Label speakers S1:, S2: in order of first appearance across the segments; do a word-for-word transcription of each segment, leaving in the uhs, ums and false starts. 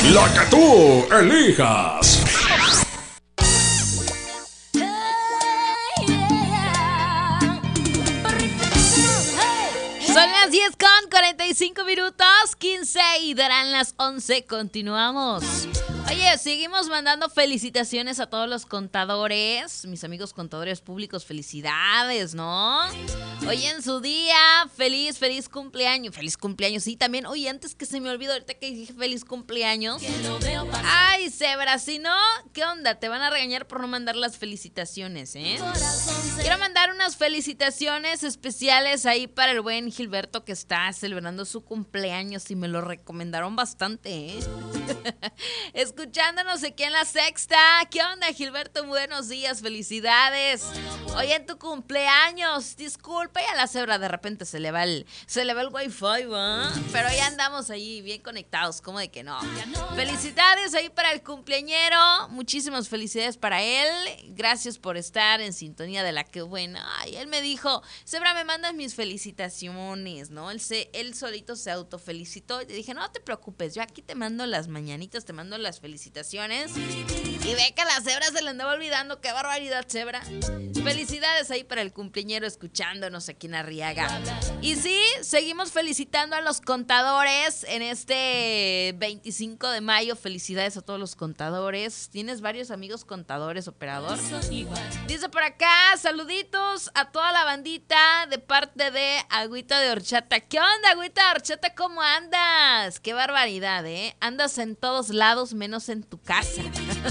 S1: La que tú elijas.
S2: Son las diez con cuarenta y cinco minutos, quince y darán las once. Continuamos. Oye, seguimos mandando felicitaciones a todos los contadores, mis amigos contadores públicos, felicidades, ¿no? Hoy en su día, feliz, feliz cumpleaños, feliz cumpleaños, sí, también, oye, antes que se me olvidó, ahorita que dije feliz cumpleaños, ay, Zebra, si no, ¿qué onda? Te van a regañar por no mandar las felicitaciones, ¿eh? Quiero mandar unas felicitaciones especiales ahí para el buen Gilberto que está celebrando su cumpleaños y me lo recomendaron bastante, ¿eh? Escuchándonos aquí en La Sexta. ¿Qué onda, Gilberto? Buenos días, felicidades. Hoy en tu cumpleaños. Disculpa, y a la Zebra de repente se le va el, se le va el wifi, ¿va? Pero ya andamos ahí bien conectados, ¿cómo de que no? Felicidades ahí para el cumpleañero. Muchísimas felicidades para él. Gracias por estar en sintonía de La Que Buena. Ay, él me dijo, Zebra, me mandas mis felicitaciones, ¿no? Él, se, él solito se autofelicitó. Y le dije, no te preocupes, yo aquí te mando las mañanitas, te mando las felicitaciones. Y ve que a la Zebra se le andaba olvidando. Qué barbaridad, Zebra. Felicidades ahí para el cumpleañero escuchándonos aquí en Arriaga. Y sí, seguimos felicitando a los contadores en este veinticinco de mayo. Felicidades a todos los contadores. ¿Tienes varios amigos contadores, operador? Dice por acá, saluditos a toda la bandita de parte de Agüita de Horchata. ¿Qué onda, Agüita de Horchata? ¿Cómo andas? Qué barbaridad, ¿eh? Andas en todos lados menos en tu casa.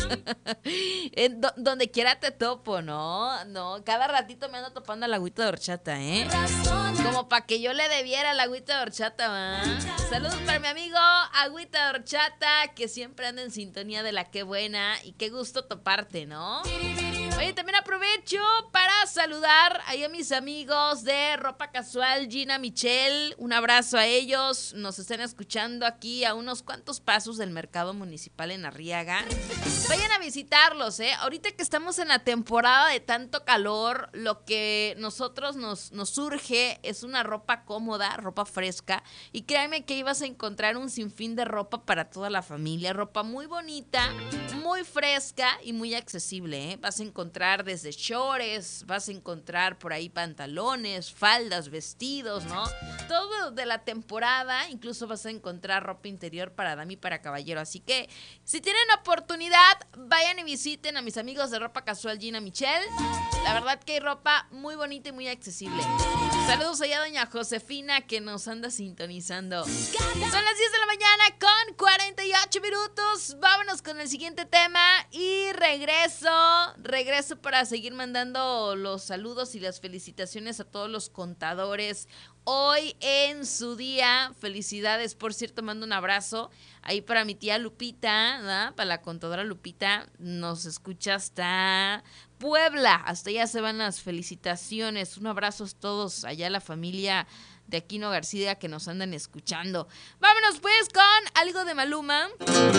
S2: en do- donde quiera te topo, ¿no? No, cada ratito me ando topando a la Agüita de Horchata, ¿eh? Como para que yo le debiera a la Agüita de Horchata, ¿va? Saludos para mi amigo Agüita de Horchata, que siempre anda en sintonía de La Que Buena. Y qué gusto toparte, ¿no? Oye, también aprovecho para saludar ahí a mis amigos de Ropa Casual, Gina, Michelle. Un abrazo a ellos. Nos están escuchando aquí a unos cuantos pasos del mercado municipal en Arriaga. Vayan a visitarlos, ¿eh? Ahorita que estamos en la temporada de tanto calor, lo que nosotros nos, nos surge es una ropa cómoda, ropa fresca. Y créanme que ibas a encontrar un sinfín de ropa para toda la familia. Ropa muy bonita, muy fresca y muy accesible, ¿eh? Vas a encontrar desde shorts, vas a encontrar por ahí pantalones, faldas, vestidos, ¿no? Todo de la temporada. Incluso vas a encontrar ropa interior para dama y para caballero. Así que si tienen oportunidad, vayan y visiten a mis amigos de Ropa Casual, Gina, Michelle. La verdad que hay ropa muy bonita y muy accesible. Saludos allá a doña Josefina que nos anda sintonizando. Son las diez de la mañana con cuarenta y ocho minutos. Vámonos con el siguiente tema y regreso, regreso para seguir mandando los saludos y las felicitaciones a todos los contadores. Hoy en su día, felicidades, por cierto, mando un abrazo ahí para mi tía Lupita, ¿no? Para la contadora Lupita, nos escucha hasta Puebla, hasta allá se van las felicitaciones, un abrazo a todos allá, la familia de Aquino García que nos andan escuchando. Vámonos pues con algo de Maluma.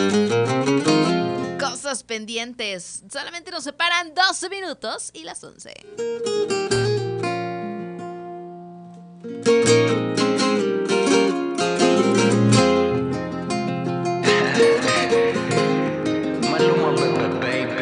S2: Cosas pendientes, solamente nos separan doce minutos y las once.